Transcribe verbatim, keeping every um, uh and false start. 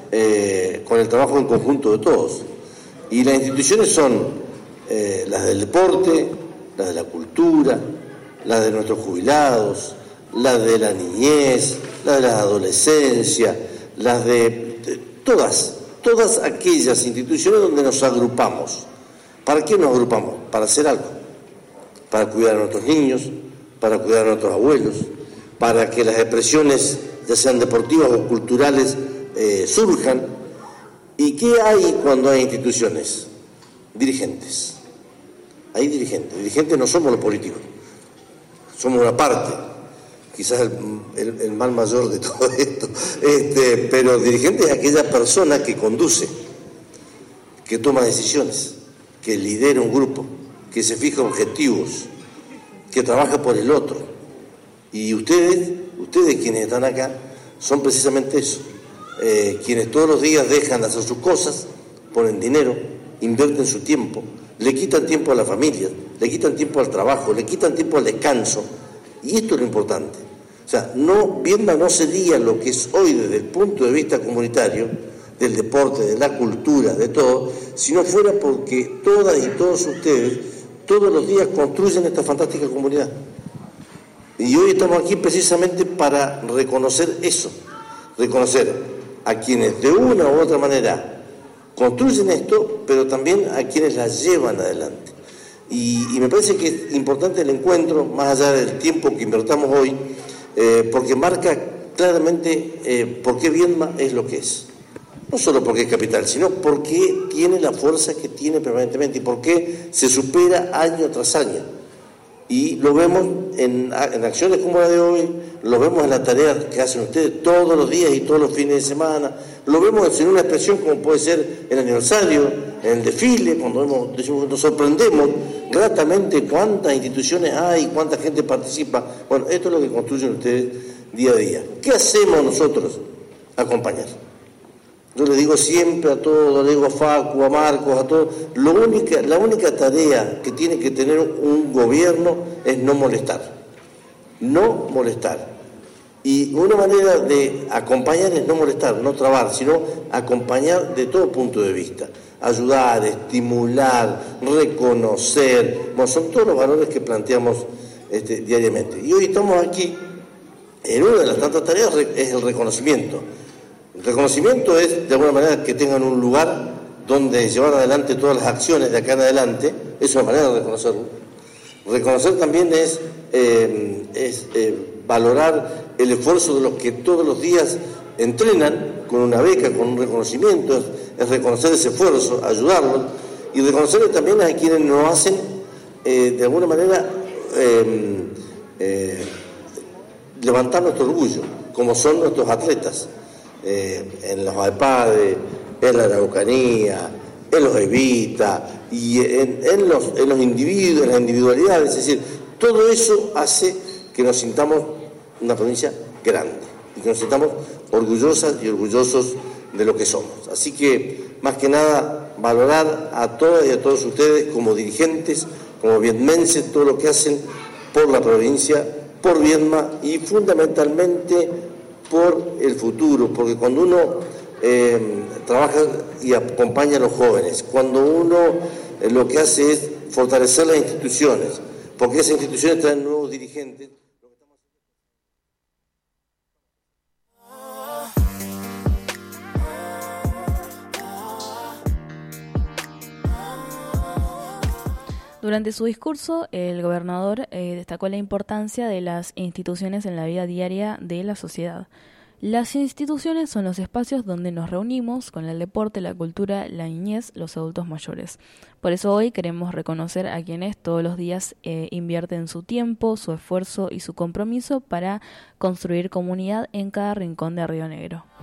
eh, con el trabajo en conjunto de todos. Y las instituciones son eh, las del deporte, las de la cultura, las de nuestros jubilados, las de la niñez, las de la adolescencia, las de, de todas, todas aquellas instituciones donde nos agrupamos. ¿Para qué nos agrupamos? Para hacer algo, para cuidar a nuestros niños, para cuidar a nuestros abuelos, para que las expresiones, ya sean deportivas o culturales, eh, surjan. ¿Y qué hay cuando hay instituciones? Dirigentes. Hay dirigentes. Dirigentes no somos los políticos, somos una parte, quizás el, el, el mal mayor de todo esto, este, pero dirigente es aquella persona que conduce, que toma decisiones, que lidera un grupo, que se fija objetivos, que trabaja por el otro. Y ustedes, ustedes quienes están acá, son precisamente eso, eh, quienes todos los días dejan de hacer sus cosas, ponen dinero, invierten su tiempo, le quitan tiempo a la familia, le quitan tiempo al trabajo, le quitan tiempo al descanso. Y esto es lo importante. O sea, no, Viedma no sería lo que es hoy desde el punto de vista comunitario, del deporte, de la cultura, de todo, si no fuera porque todas y todos ustedes todos los días construyen esta fantástica comunidad. Y hoy estamos aquí precisamente para reconocer eso, reconocer a quienes de una u otra manera construyen esto, pero también a quienes la llevan adelante. Y, y me parece que es importante el encuentro, más allá del tiempo que invertamos hoy, eh, porque marca claramente eh, por qué Viedma es lo que es. No solo porque es capital, sino porque tiene la fuerza que tiene permanentemente y porque se supera año tras año. Y lo vemos en, en acciones como la de hoy, lo vemos en la tarea que hacen ustedes todos los días y todos los fines de semana, lo vemos en una expresión como puede ser el aniversario, en el desfile, cuando vemos, decimos, nos sorprendemos gratamente cuántas instituciones hay, cuánta gente participa. Bueno, esto es lo que construyen ustedes día a día. ¿Qué hacemos nosotros? Acompañar. Yo le digo siempre a todos, le digo a Facu, a Marcos, a todos, lo única, la única tarea que tiene que tener un gobierno es no molestar, no molestar. Y una manera de acompañar es no molestar, no trabar, sino acompañar de todo punto de vista, ayudar, estimular, reconocer, bueno, son todos los valores que planteamos este, diariamente. Y hoy estamos aquí, en una de las tantas tareas es el reconocimiento. El reconocimiento es, de alguna manera, que tengan un lugar donde llevar adelante todas las acciones de acá en adelante. Eso es una manera de reconocerlo. Reconocer también es, eh, es eh, valorar el esfuerzo de los que todos los días entrenan con una beca, con un reconocimiento, es, es reconocer ese esfuerzo, ayudarlos, y reconocerle también a quienes nos hacen, eh, de alguna manera, eh, eh, levantar nuestro orgullo, como son nuestros atletas. Eh, en los AEPADE, en la Araucanía, en los Evita y en, en, los, en los individuos, en las individualidades, es decir, todo eso hace que nos sintamos una provincia grande y que nos sintamos orgullosas y orgullosos de lo que somos. Así que, más que nada, valorar a todas y a todos ustedes como dirigentes, como viedmenses, todo lo que hacen por la provincia, por Viedma y fundamentalmente por el futuro, porque cuando uno eh, trabaja y acompaña a los jóvenes, cuando uno eh, lo que hace es fortalecer las instituciones, porque esas instituciones traen nuevos dirigentes. Durante su discurso, el gobernador eh, destacó la importancia de las instituciones en la vida diaria de la sociedad. Las instituciones son los espacios donde nos reunimos con el deporte, la cultura, la niñez, los adultos mayores. Por eso hoy queremos reconocer a quienes todos los días eh, invierten su tiempo, su esfuerzo y su compromiso para construir comunidad en cada rincón de Río Negro.